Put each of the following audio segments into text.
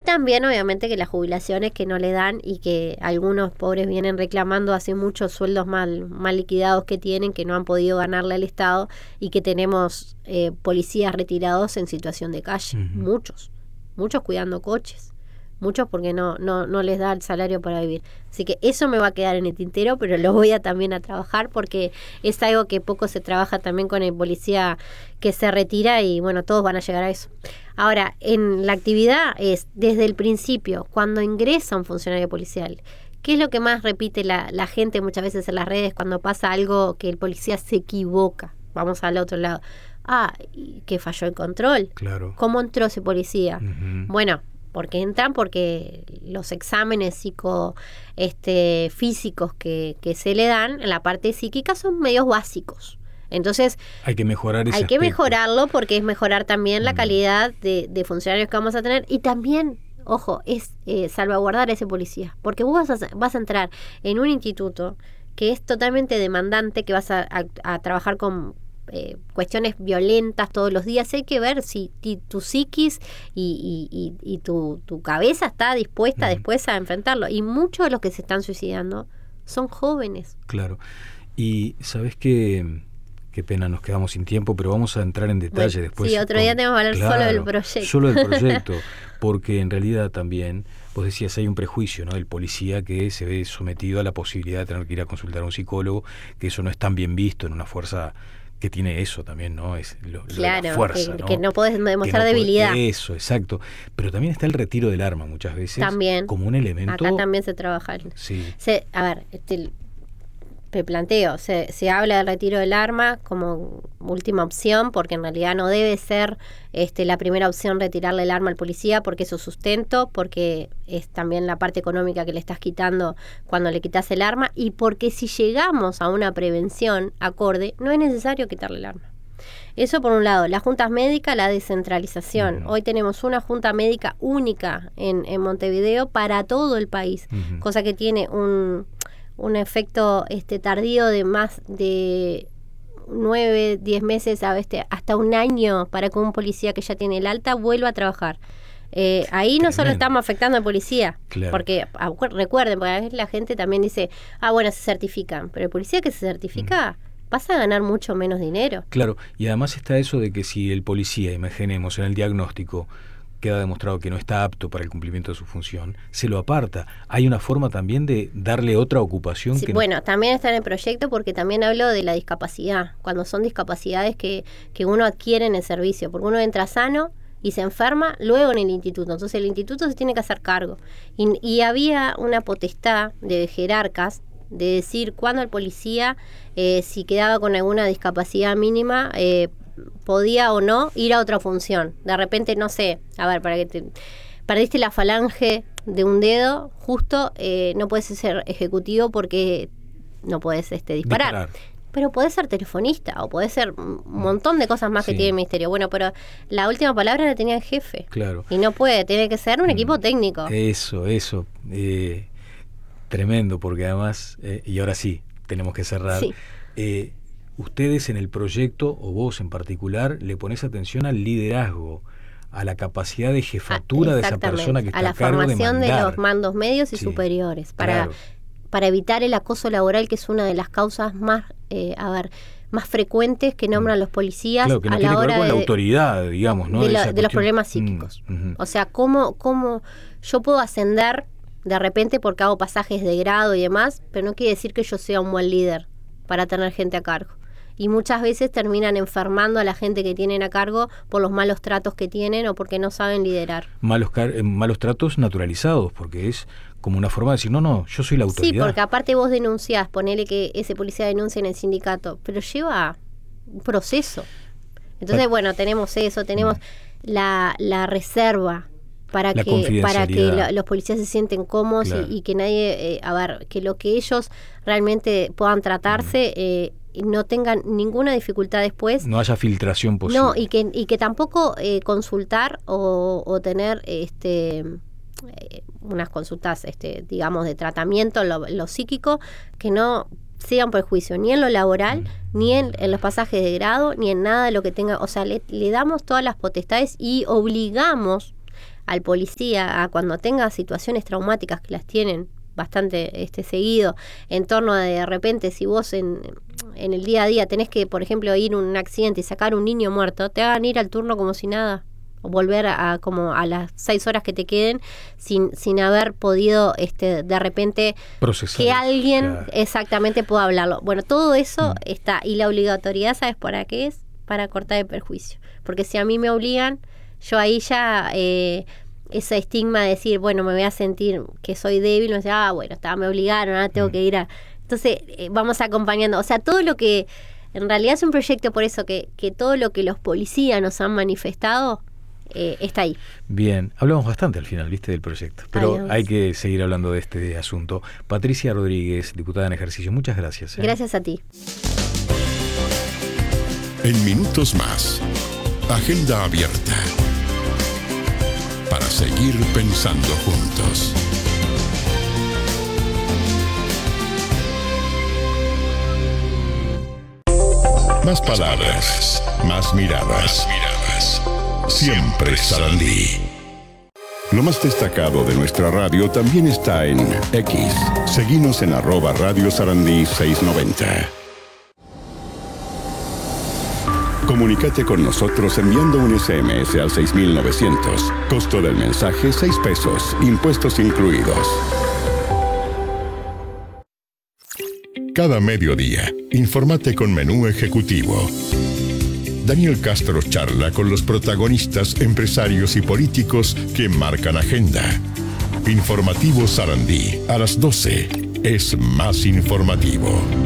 también, obviamente, que las jubilaciones que no le dan y que algunos pobres vienen reclamando hace muchos sueldos mal liquidados que tienen, que no han podido ganarle al Estado y que tenemos policías retirados en situación de calle. Muchos cuidando coches. Muchos porque no les da el salario para vivir. Así que eso me va a quedar en el tintero, pero lo voy a también a trabajar porque es algo que poco se trabaja también con el policía que se retira y bueno, todos van a llegar a eso. Ahora, en la actividad es desde el principio, cuando ingresa un funcionario policial, ¿qué es lo que más repite la gente muchas veces en las redes cuando pasa algo que el policía se equivoca? Vamos al otro lado. Que falló el control. Claro. ¿Cómo entró ese policía? Bueno, porque entran porque los exámenes físicos que se le dan en la parte psíquica son medios básicos. Entonces hay que mejorar ese hay que aspecto. Mejorarlo porque es mejorar también la calidad de funcionarios que vamos a tener y también, ojo, es salvaguardar a ese policía, porque vos vas a entrar en un instituto que es totalmente demandante, que vas a trabajar con cuestiones violentas todos los días. Hay que ver si tu psiquis y tu cabeza está dispuesta después a enfrentarlo. Y muchos de los que se están suicidando son jóvenes. Claro. Y ¿sabés qué pena? Nos quedamos sin tiempo, pero vamos a entrar en detalle después. Sí, otro día tenemos que hablar solo del proyecto. Solo del proyecto, porque en realidad también, vos decías, hay un prejuicio, ¿no? Del policía que se ve sometido a la posibilidad de tener que ir a consultar a un psicólogo, que eso no es tan bien visto en una fuerza que tiene eso también, ¿no? Es lo de la fuerza, que no podés demostrar debilidad. Eso, exacto. Pero también está el retiro del arma muchas veces. También. Como un elemento. Acá también se trabaja. Sí. A ver, me planteo, se habla del retiro del arma como última opción, porque en realidad no debe ser la primera opción retirarle el arma al policía, porque es su sustento, porque es también la parte económica que le estás quitando cuando le quitas el arma, y porque si llegamos a una prevención acorde, no es necesario quitarle el arma. Eso por un lado. Las juntas médicas, la descentralización. Hoy tenemos una junta médica única en Montevideo para todo el país, cosa que tiene un efecto tardío de más de 9, 10 meses, hasta un año para que un policía que ya tiene el alta vuelva a trabajar. Ahí no solo estamos afectando al policía, claro. Porque recuerden, porque a veces la gente también dice, bueno, se certifican, pero el policía que se certifica vas a ganar mucho menos dinero. Claro, y además está eso de que si el policía, imaginemos, en el diagnóstico queda demostrado que no está apto para el cumplimiento de su función, se lo aparta. Hay una forma también de darle otra ocupación. Sí, bueno, también está en el proyecto porque también hablo de la discapacidad, cuando son discapacidades que uno adquiere en el servicio, porque uno entra sano y se enferma luego en el instituto, entonces el instituto se tiene que hacer cargo. Y había una potestad de jerarcas de decir cuándo el policía, si quedaba con alguna discapacidad mínima, podía o no ir a otra función. De repente, no sé, perdiste la falange de un dedo, justo no puedes ser ejecutivo porque no puedes disparar. Pero podés ser telefonista o podés ser un montón de cosas más que tiene el ministerio. Bueno, pero la última palabra la tenía el jefe. Claro. Y no puede, tiene que ser un equipo técnico. Eso. Tremendo, porque además, y ahora sí, tenemos que cerrar. Sí. Ustedes en el proyecto, o vos en particular, le ponés atención al liderazgo, a la capacidad de jefatura de esa persona que está a cargo de mandar. A la formación de los mandos medios y superiores, para evitar el acoso laboral, que es una de las causas más frecuentes que nombran los policías, claro, que no a la hora que ver con la autoridad, digamos, ¿no? de los problemas psíquicos. O sea, ¿cómo yo puedo ascender de repente porque hago pasajes de grado y demás, pero no quiere decir que yo sea un buen líder para tener gente a cargo? Y muchas veces terminan enfermando a la gente que tienen a cargo por los malos tratos que tienen o porque no saben liderar. Malos tratos naturalizados, porque es como una forma de decir, no, yo soy la autoridad. Sí, porque aparte vos denunciás, ponele que ese policía denuncia en el sindicato, pero lleva un proceso. Entonces, bueno, tenemos eso, tenemos la reserva para que los policías se sienten cómodos, claro, y que nadie, que lo que ellos realmente puedan tratarse, no tengan ninguna dificultad después. No haya filtración posible. No, y que tampoco consultar o tener unas consultas, digamos, de tratamiento, lo psíquico, que no sean perjuicio ni en lo laboral, ni en los pasajes de grado, ni en nada de lo que tenga. O sea, le damos todas las potestades y obligamos al policía a cuando tenga situaciones traumáticas, que las tienen bastante seguido, en torno de repente, si vos en el día a día tenés que, por ejemplo, ir a un accidente y sacar un niño muerto, te hagan ir al turno como si nada, o volver como a las 6 horas que te queden sin haber podido de repente procesar que alguien exactamente pueda hablarlo. Bueno, todo eso está, y la obligatoriedad, ¿sabes para qué es? Para cortar el perjuicio, porque si a mí me obligan, yo ahí ya ese estigma de decir, bueno, me voy a sentir que soy débil, me dice, bueno, me obligaron, ahora tengo que ir a... Entonces vamos acompañando, o sea, todo lo que en realidad es un proyecto, por eso que todo lo que los policías nos han manifestado está ahí. Bien, hablamos bastante al final, viste, del proyecto, pero hay que seguir hablando de este asunto. Patricia Rodríguez, diputada en ejercicio, muchas gracias. Gracias a ti. En minutos más, agenda abierta para seguir pensando juntos. Más palabras, más miradas. Siempre Sarandí. Lo más destacado de nuestra radio también está en X. Seguinos en @Radio Sarandí 690. Comunícate con nosotros enviando un SMS al 6900. Costo del mensaje 6 pesos, impuestos incluidos. Cada mediodía, infórmate con Menú Ejecutivo. Daniel Castro charla con los protagonistas, empresarios y políticos que marcan agenda. Informativo Sarandí, a las 12, es más informativo.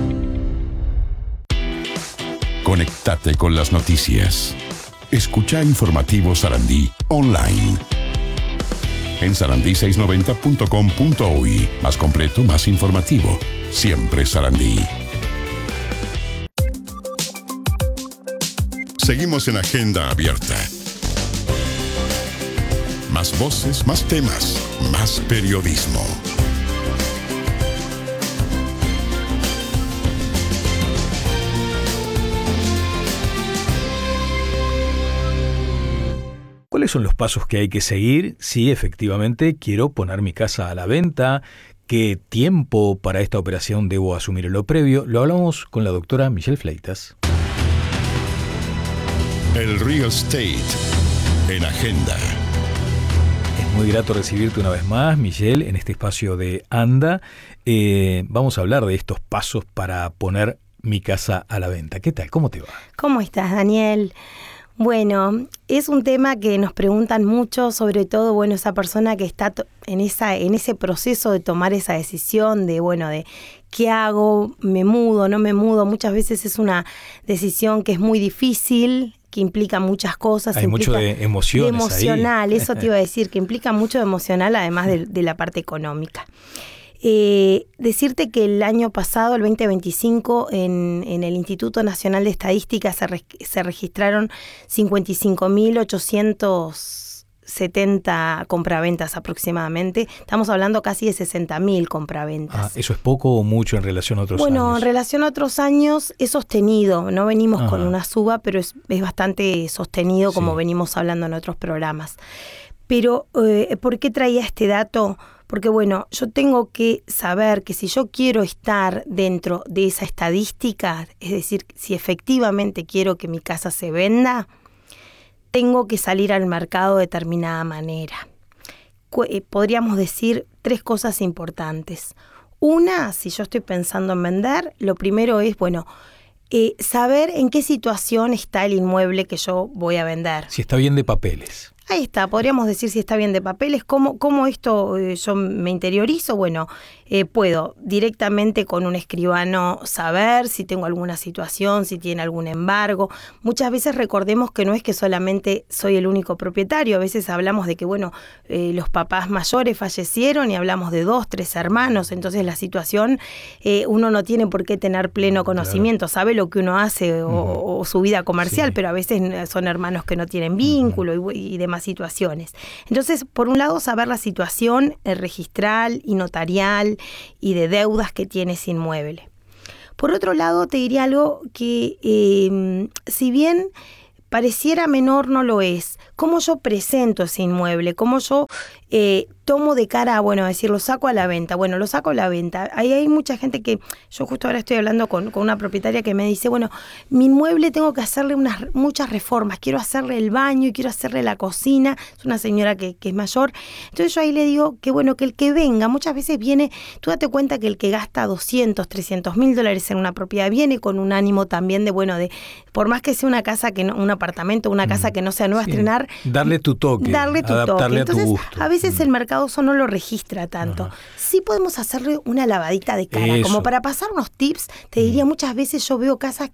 Conectate con las noticias. Escucha Informativo Sarandí online. En sarandí690.com.uy. Más completo, más informativo. Siempre Sarandí. Seguimos en Agenda Abierta. Más voces, más temas, más periodismo. ¿Cuáles son los pasos que hay que seguir si efectivamente quiero poner mi casa a la venta? ¿Qué tiempo para esta operación debo asumir en lo previo? Lo hablamos con la doctora Michelle Fleitas. El real estate en Agenda. Es muy grato recibirte una vez más, Michelle, en este espacio de Anda. Vamos a hablar de estos pasos para poner mi casa a la venta. ¿Qué tal? ¿Cómo te va? ¿Cómo estás, Daniel? Bueno, es un tema que nos preguntan mucho, sobre todo, bueno, esa persona que está en ese proceso de tomar esa decisión de, bueno, de ¿qué hago? ¿Me mudo? ¿No me mudo? Muchas veces es una decisión que es muy difícil, que implica muchas cosas. Hay mucho de emociones de emocional, ahí. Eso te iba a decir, que implica mucho de emocional, además de la parte económica. Decirte que el año pasado, el 2025, en el Instituto Nacional de Estadística se registraron 55.870 compraventas aproximadamente. Estamos hablando casi de 60.000 compraventas. ¿Eso es poco o mucho en relación a otros años? Bueno, en relación a otros años es sostenido. No venimos con una suba, pero es bastante sostenido, como venimos hablando en otros programas. Pero, ¿por qué traía este dato? Porque, bueno, yo tengo que saber que si yo quiero estar dentro de esa estadística, es decir, si efectivamente quiero que mi casa se venda, tengo que salir al mercado de determinada manera. Podríamos decir 3 cosas importantes. Una, si yo estoy pensando en vender, lo primero es, bueno, saber en qué situación está el inmueble que yo voy a vender. Si está bien de papeles. Ahí está, podríamos decir si está bien de papeles. ¿Cómo esto yo me interiorizo? Bueno, puedo directamente con un escribano saber si tengo alguna situación, si tiene algún embargo. Muchas veces recordemos que no es que solamente soy el único propietario. A veces hablamos de que, bueno, los papás mayores fallecieron y hablamos de 2, 3 hermanos. Entonces la situación, uno no tiene por qué tener pleno conocimiento. Sabe lo que uno hace o su vida comercial, pero a veces son hermanos que no tienen vínculo y demás situaciones. Entonces, por un lado, saber la situación registral y notarial y de deudas que tiene ese inmueble. Por otro lado, te diría algo que, si bien pareciera menor, no lo es. cómo yo presento ese inmueble, cómo yo tomo de cara a, bueno, decir, lo saco a la venta. Bueno, lo saco a la venta. Ahí hay mucha gente que, yo justo ahora estoy hablando con una propietaria que me dice, bueno, mi inmueble tengo que hacerle muchas reformas, quiero hacerle el baño y quiero hacerle la cocina. Es una señora que es mayor. Entonces yo ahí le digo que, bueno, que el que venga, muchas veces viene, tú date cuenta que el que gasta 200, 300 mil dólares en una propiedad viene con un ánimo también de, bueno, de por más que sea una casa, que no, un apartamento, una casa que no sea nueva, estrenar. Darle tu toque, adaptarle a tu gusto. A veces el mercado eso no lo registra tanto. Ajá. Sí podemos hacerle una lavadita de cara, como para pasar unos tips. Te diría, muchas veces yo veo casas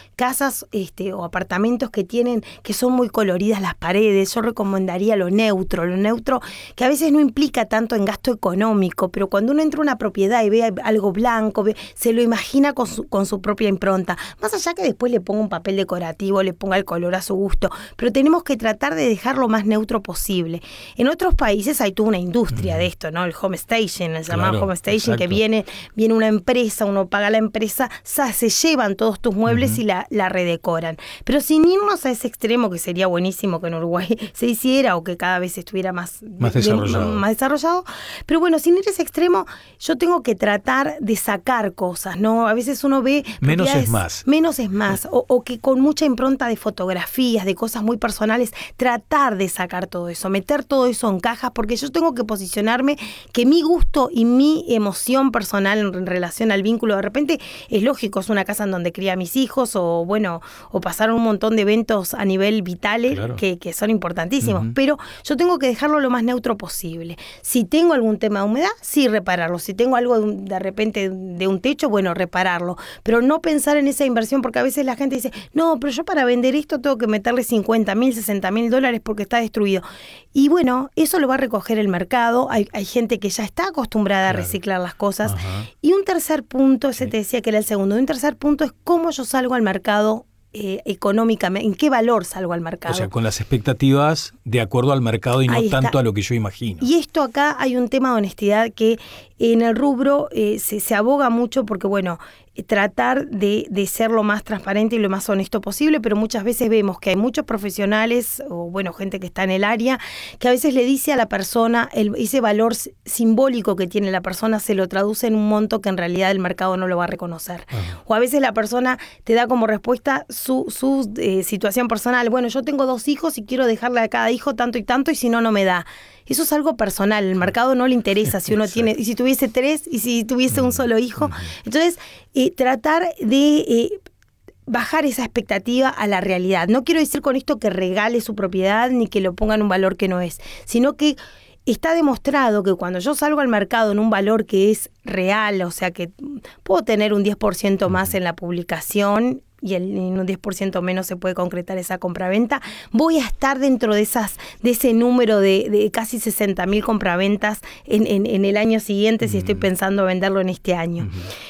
o apartamentos que son muy coloridas las paredes. Yo recomendaría lo neutro, que a veces no implica tanto en gasto económico, pero cuando uno entra a una propiedad y ve algo blanco, se lo imagina con su propia impronta. Más allá que después le ponga un papel decorativo, le ponga el color a su gusto, pero tenemos que tratar de dejar lo más neutro posible. En otros países hay toda una industria de esto, ¿no? El home staging, el llamado home staging, que viene una empresa, uno paga a la empresa, se llevan todos tus muebles y la redecoran. Pero sin irnos a ese extremo, que sería buenísimo que en Uruguay se hiciera o que cada vez estuviera más desarrollado. Pero bueno, sin ir a ese extremo, yo tengo que tratar de sacar cosas, ¿no? A veces uno ve... Menos es más. Menos es más. O que con mucha impronta de fotografías, de cosas muy personales, tratar de sacar todo eso, meter todo eso en cajas, porque yo tengo que posicionarme que mi gusto y mi emoción personal en relación al vínculo, de repente es lógico, es una casa en donde cría a mis hijos o pasaron un montón de eventos a nivel vitales que son importantísimos, pero yo tengo que dejarlo lo más neutro posible. Si tengo algún tema de humedad, sí repararlo. Si tengo algo de repente de un techo, bueno, repararlo, pero no pensar en esa inversión, porque a veces la gente dice, no, pero yo para vender esto tengo que meterle 50 mil, 60 mil dólares porque está destruido. Y bueno, eso lo va a recoger el mercado. Hay gente que ya está acostumbrada a reciclar las cosas. Ajá. Y un tercer punto, ese te decía que era el segundo, un tercer punto es cómo yo salgo al mercado económicamente, en qué valor salgo al mercado. O sea, con las expectativas de acuerdo al mercado y no tanto a lo que yo imagino. Y esto acá hay un tema de honestidad que en el rubro se aboga mucho porque, bueno, tratar de ser lo más transparente y lo más honesto posible, pero muchas veces vemos que hay muchos profesionales o, bueno, gente que está en el área, que a veces le dice a la persona ese valor simbólico que tiene la persona, se lo traduce en un monto que en realidad el mercado no lo va a reconocer. O a veces la persona te da como respuesta su situación personal. Bueno, yo tengo 2 hijos y quiero dejarle a cada hijo tanto y tanto y si no, no me da. Eso es algo personal, el mercado no le interesa si uno tiene, y si tuviese 3, y si tuviese un solo hijo. Entonces, tratar de bajar esa expectativa a la realidad. No quiero decir con esto que regale su propiedad ni que lo ponga en un valor que no es, sino que está demostrado que cuando yo salgo al mercado en un valor que es real, o sea que puedo tener un 10% más en la publicación y en un 10% menos se puede concretar esa compraventa, voy a estar dentro de ese número de casi 60.000 compraventas en el año siguiente, si estoy pensando venderlo en este año.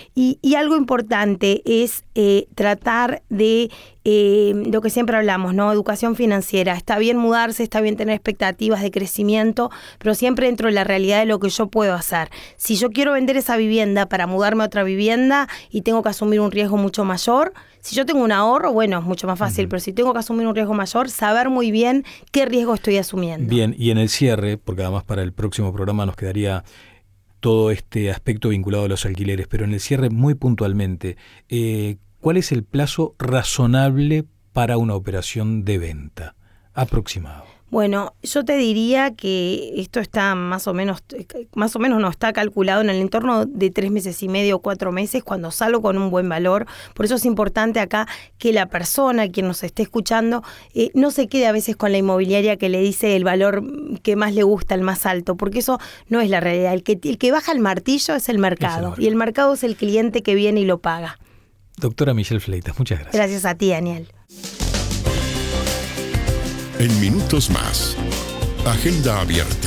Y algo importante es tratar de lo que siempre hablamos, ¿no? Educación financiera. Está bien mudarse, está bien tener expectativas de crecimiento, pero siempre dentro de la realidad de lo que yo puedo hacer. Si yo quiero vender esa vivienda para mudarme a otra vivienda y tengo que asumir un riesgo mucho mayor, si yo tengo un ahorro, bueno, es mucho más fácil, pero si tengo que asumir un riesgo mayor, saber muy bien qué riesgo estoy asumiendo. Bien, y en el cierre, porque además para el próximo programa nos quedaría todo este aspecto vinculado a los alquileres, pero en el cierre muy puntualmente, ¿cuál es el plazo razonable para una operación de venta aproximado? Bueno, yo te diría que esto está más o menos no está calculado en el entorno de 3 meses y medio o 4 meses cuando salgo con un buen valor. Por eso es importante acá que la persona, quien nos esté escuchando, no se quede a veces con la inmobiliaria que le dice el valor que más le gusta, el más alto, porque eso no es la realidad. El que baja el martillo es el mercado y el mercado es el cliente que viene y lo paga. Doctora Michelle Fleitas, muchas gracias. Gracias a ti, Daniel. En minutos más, agenda abierta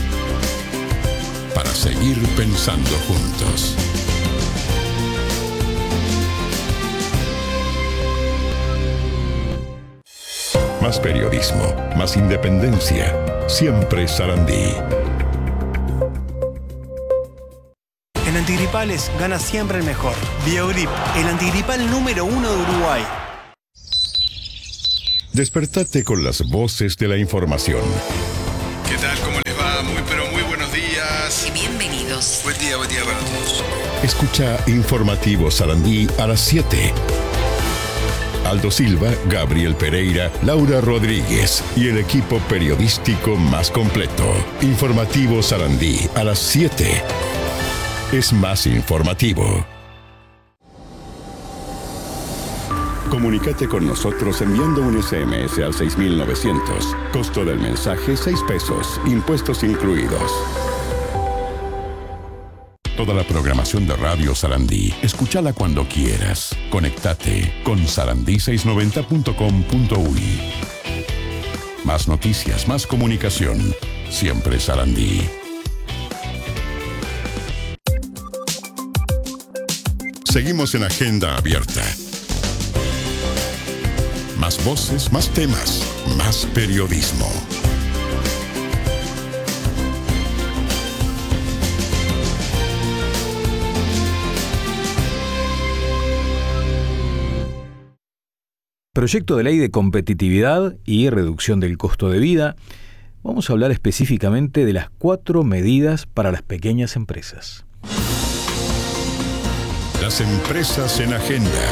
para seguir pensando juntos. Más periodismo, más independencia, siempre Sarandí. En antigripales gana siempre el mejor. Biogrip, el antigripal número 1 de Uruguay. Despertate con las voces de la información. ¿Qué tal? ¿Cómo les va? Muy buenos días. Y bienvenidos. Buen día para todos. Escucha Informativo Sarandí a las 7. Aldo Silva, Gabriel Pereira, Laura Rodríguez y el equipo periodístico más completo. Informativo Sarandí a las 7. Es más informativo. Comunícate con nosotros enviando un SMS al 6900. Costo del mensaje 6 pesos, impuestos incluidos. Toda la programación de Radio Sarandí, escúchala cuando quieras. Conéctate con sarandí690.com.uy. Más noticias, más comunicación. Siempre Sarandí. Seguimos en Agenda Abierta. Más voces, más temas, más periodismo. Proyecto de ley de competitividad y reducción del costo de vida. Vamos a hablar específicamente de las 4 medidas para las pequeñas empresas. Las empresas en agenda.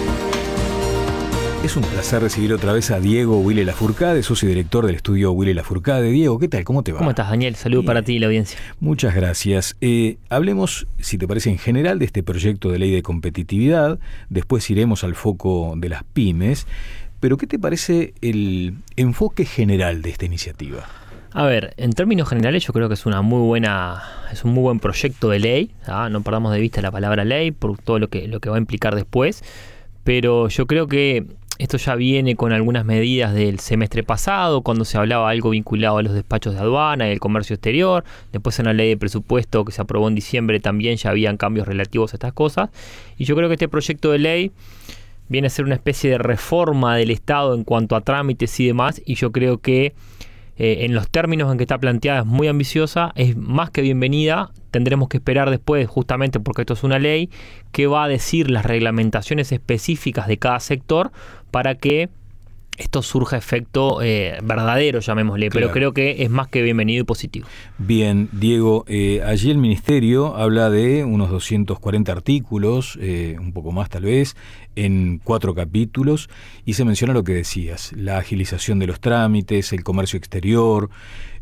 Es un placer recibir otra vez a Diego Huile Lafourcade, socio director del estudio Huile Lafourcade. Diego, ¿qué tal? ¿Cómo te va? ¿Cómo estás, Daniel? Saludos para ti y la audiencia. Muchas gracias. Hablemos, si te parece, en general de este proyecto de ley de competitividad. Después iremos al foco de las pymes. Pero, ¿qué te parece el enfoque general de esta iniciativa? A ver, en términos generales yo creo que es un muy buen proyecto de ley. No perdamos de vista la palabra ley por todo lo que va a implicar después. Pero yo creo que esto ya viene con algunas medidas del semestre pasado, cuando se hablaba algo vinculado a los despachos de aduana y el comercio exterior. Después en la ley de presupuesto que se aprobó en diciembre también ya habían cambios relativos a estas cosas. Y yo creo que este proyecto de ley viene a ser una especie de reforma del Estado en cuanto a trámites y demás. Y yo creo que en los términos en que está planteada es muy ambiciosa, es más que bienvenida. Tendremos que esperar después, justamente porque esto es una ley, que va a decir las reglamentaciones específicas de cada sector para que esto surja efecto verdadero, llamémosle. Claro. Pero creo que es más que bienvenido y positivo. Bien, Diego, allí el Ministerio habla de unos 240 artículos, un poco más tal vez, en 4 capítulos, y se menciona lo que decías, la agilización de los trámites, el comercio exterior,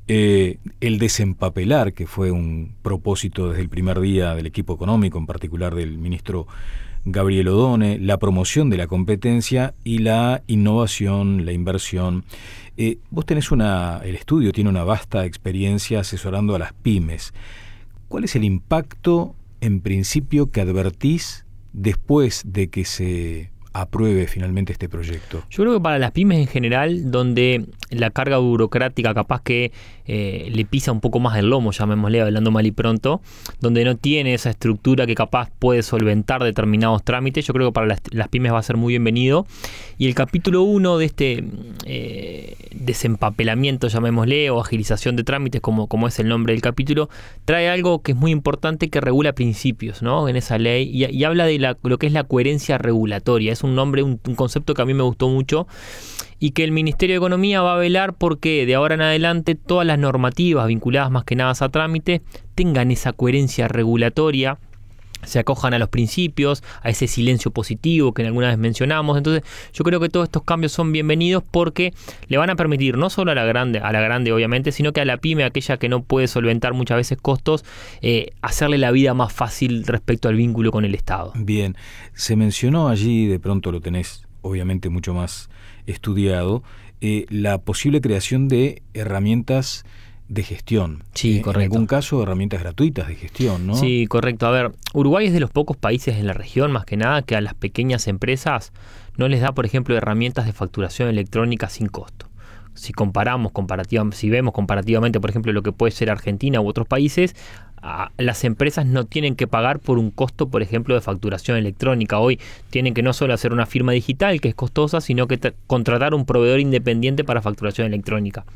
el desempapelar, que fue un propósito desde el primer día del equipo económico, en particular del ministro Gabriel Odone, la promoción de la competencia y la innovación, la inversión. Vos tenés el estudio tiene una vasta experiencia asesorando a las pymes. ¿Cuál es el impacto, en principio, que advertís después de que se apruebe finalmente este proyecto? Yo creo que para las pymes en general, donde la carga burocrática capaz que le pisa un poco más el lomo, llamémosle, hablando mal y pronto, donde no tiene esa estructura que capaz puede solventar determinados trámites, yo creo que para las pymes va a ser muy bienvenido. Y el capítulo 1 de este desempapelamiento, llamémosle, o agilización de trámites, como es el nombre del capítulo, trae algo que es muy importante, que regula principios, ¿no?, en esa ley, y habla de lo que es la coherencia regulatoria. Es un nombre, un concepto que a mí me gustó mucho, y que el Ministerio de Economía va a velar porque de ahora en adelante todas las normativas vinculadas más que nada a trámite tengan esa coherencia regulatoria, se acojan a los principios, a ese silencio positivo que alguna vez mencionamos. Entonces yo creo que todos estos cambios son bienvenidos porque le van a permitir no solo a la grande obviamente, sino que a la pyme, aquella que no puede solventar muchas veces costos, hacerle la vida más fácil respecto al vínculo con el Estado. Bien, se mencionó allí, de pronto lo tenés obviamente mucho más estudiado, la posible creación de herramientas de gestión. Sí, correcto. En algún caso, herramientas gratuitas de gestión, ¿no? Sí, correcto. A ver, Uruguay es de los pocos países en la región, más que nada, que a las pequeñas empresas no les da, por ejemplo, herramientas de facturación electrónica sin costo. Si vemos comparativamente, por ejemplo, lo que puede ser Argentina u otros países, las empresas no tienen que pagar por un costo, por ejemplo, de facturación electrónica. Hoy tienen que no solo hacer una firma digital, que es costosa, sino que contratar un proveedor independiente para facturación electrónica.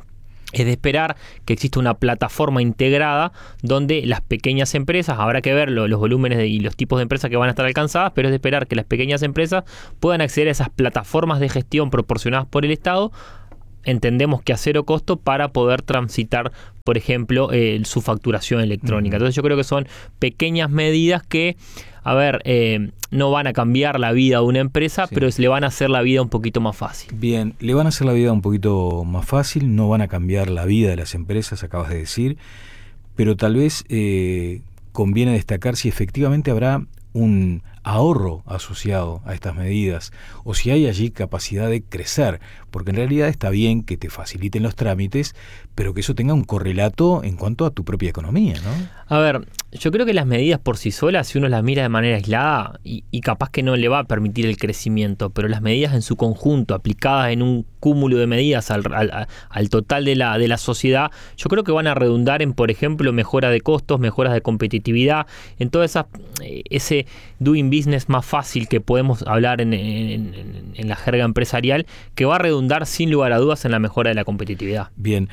es de esperar que exista una plataforma integrada donde las pequeñas empresas, habrá que ver los volúmenes y los tipos de empresas que van a estar alcanzadas, pero es de esperar que las pequeñas empresas puedan acceder a esas plataformas de gestión proporcionadas por el Estado, entendemos que a cero costo, para poder transitar, por ejemplo, su facturación electrónica. Entonces yo creo que son pequeñas medidas que, no van a cambiar la vida de una empresa, pero le van a hacer la vida un poquito más fácil. Bien, le van a hacer la vida un poquito más fácil, no van a cambiar la vida de las empresas, acabas de decir, pero tal vez conviene destacar si efectivamente habrá un ahorro asociado a estas medidas, o si hay allí capacidad de crecer, porque en realidad está bien que te faciliten los trámites, pero que eso tenga un correlato en cuanto a tu propia economía, ¿no? Yo creo que las medidas por sí solas, si uno las mira de manera aislada, y capaz que no le va a permitir el crecimiento, pero las medidas en su conjunto, aplicadas en un cúmulo de medidas al total de la sociedad, yo creo que van a redundar en, por ejemplo, mejora de costos, mejoras de competitividad, en todo ese doing business más fácil que podemos hablar en la jerga empresarial, que va a redundar sin lugar a dudas en la mejora de la competitividad. Bien,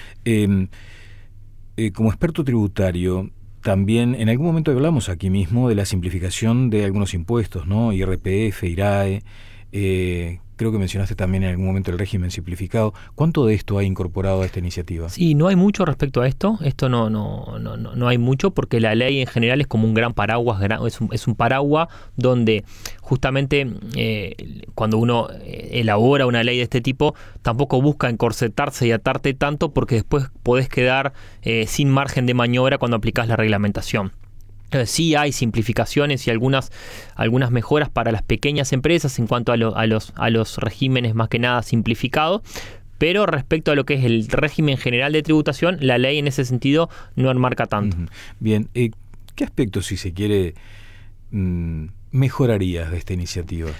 como experto tributario, también en algún momento hablamos aquí mismo de la simplificación de algunos impuestos, ¿no? IRPF, IRAE, creo que mencionaste también en algún momento el régimen simplificado. ¿Cuánto de esto ha incorporado a esta iniciativa? Sí, no hay mucho respecto a esto. Esto no hay mucho, porque la ley en general es como un gran paraguas, es un paraguas donde justamente cuando uno elabora una ley de este tipo, tampoco busca encorsetarse y atarte tanto, porque después podés quedar sin margen de maniobra cuando aplicás la reglamentación. Sí hay simplificaciones y algunas mejoras para las pequeñas empresas en cuanto a los regímenes más que nada simplificados, pero respecto a lo que es el régimen general de tributación, la ley en ese sentido no enmarca tanto. Bien, ¿qué aspectos, si se quiere, mejorarías de esta iniciativa?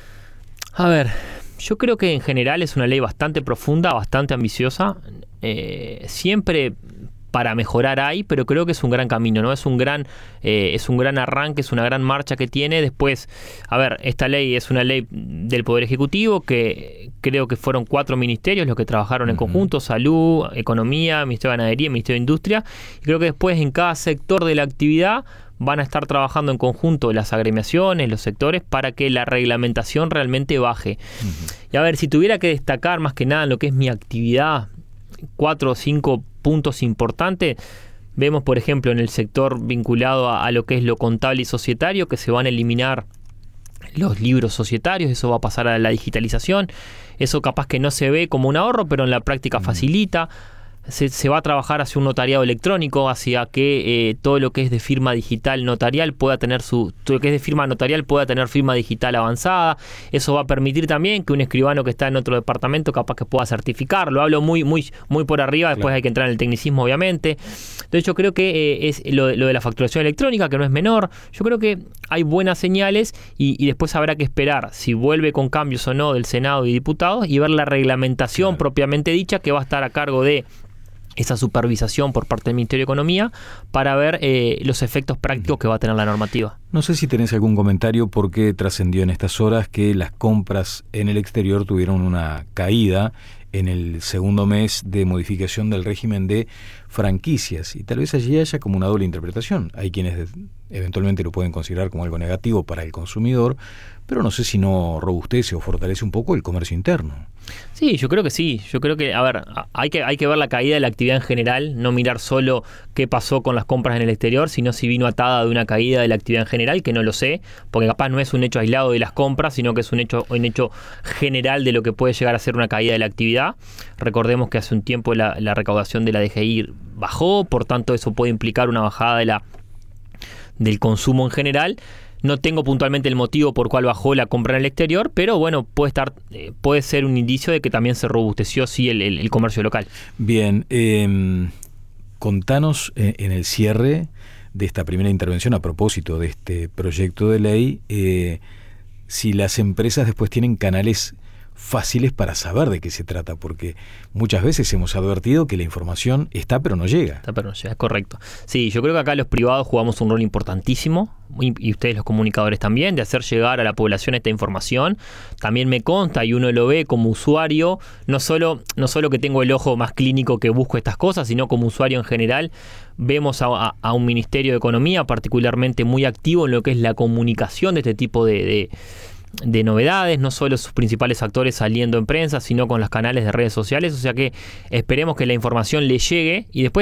Yo creo que en general es una ley bastante profunda, bastante ambiciosa, siempre para mejorar hay, pero creo que es un gran camino, ¿no? Es un gran arranque, es una gran marcha que tiene. Después, esta ley es una ley del Poder Ejecutivo, que creo que fueron 4 ministerios los que trabajaron en conjunto: Salud, Economía, Ministerio de Ganadería, Ministerio de Industria. Y creo que después en cada sector de la actividad van a estar trabajando en conjunto las agremiaciones, los sectores, para que la reglamentación realmente baje. Y si tuviera que destacar más que nada en lo que es mi actividad, 4 o 5 puntos importantes. Vemos, por ejemplo, en el sector vinculado a lo que es lo contable y societario, que se van a eliminar los libros societarios, eso va a pasar a la digitalización. Eso capaz que no se ve como un ahorro, pero en la práctica facilita. Se va a trabajar hacia un notariado electrónico, hacia que todo lo que es de firma digital notarial pueda tener todo lo que es de firma notarial pueda tener firma digital avanzada. Eso va a permitir también que un escribano que está en otro departamento capaz que pueda certificar. Lo hablo muy por arriba, después hay que entrar en el tecnicismo, obviamente. Entonces yo creo que es lo de la facturación electrónica, que no es menor. Yo creo que hay buenas señales y después habrá que esperar si vuelve con cambios o no del Senado y diputados, y ver la reglamentación propiamente dicha, que va a estar a cargo de esa supervisación por parte del Ministerio de Economía, para ver los efectos prácticos que va a tener la normativa. No sé si tenés algún comentario, porque trascendió en estas horas que las compras en el exterior tuvieron una caída en el segundo mes de modificación del régimen de franquicias, y tal vez allí haya como una doble interpretación. Hay quienes eventualmente lo pueden considerar como algo negativo para el consumidor, pero no sé si no robustece o fortalece un poco el comercio interno. Sí, yo creo que sí. Yo creo que, hay que ver la caída de la actividad en general, no mirar solo qué pasó con las compras en el exterior, sino si vino atada de una caída de la actividad en general, que no lo sé, porque capaz no es un hecho aislado de las compras, sino que es un hecho general de lo que puede llegar a ser una caída de la actividad. Recordemos que hace un tiempo la recaudación de la DGI bajó, por tanto eso puede implicar una bajada del consumo en general. No tengo puntualmente el motivo por cual bajó la compra en el exterior, pero bueno, puede ser un indicio de que también se robusteció el comercio local. Bien, contanos en el cierre de esta primera intervención a propósito de este proyecto de ley, si las empresas después tienen canales fáciles para saber de qué se trata, porque muchas veces hemos advertido que la información está pero no llega. Está pero no llega, es correcto. Sí, yo creo que acá los privados jugamos un rol importantísimo, y ustedes los comunicadores también, de hacer llegar a la población esta información. También me consta, y uno lo ve como usuario, no solo que tengo el ojo más clínico que busco estas cosas, sino como usuario en general, vemos a un Ministerio de Economía particularmente muy activo en lo que es la comunicación de este tipo de novedades, no solo sus principales actores saliendo en prensa, sino con los canales de redes sociales. O sea que esperemos que la información le llegue y después